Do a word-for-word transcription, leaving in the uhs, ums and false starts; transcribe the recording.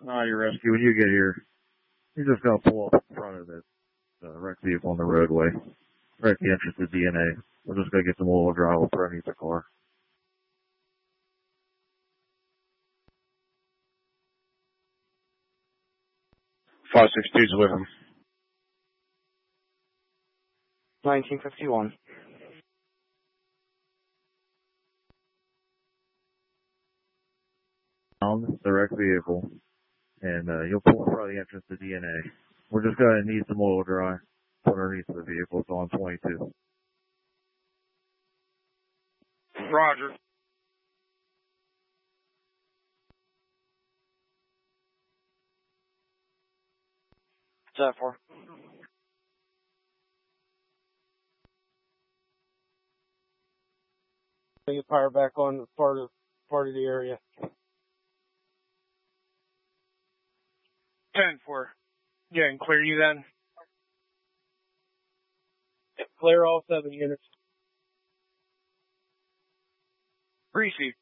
Uh, your rescue, when you get here, you're just going to pull up in front of this uh, wrecked vehicle on the roadway, right at the entrance to D N A. We're just going to get some oil dry. We'll put underneath the car. five six two's with him. nineteen fifty-one. Found the wrecked vehicle, and uh, you'll pull in front of the entrance to D N A. We're just going to need some oil dry. Put underneath the vehicle. It's on twenty-two. Roger. What's that for? Bring the power back on part of part of the area. ten four. Yeah, and clear you then? Clear all seven units. Receive.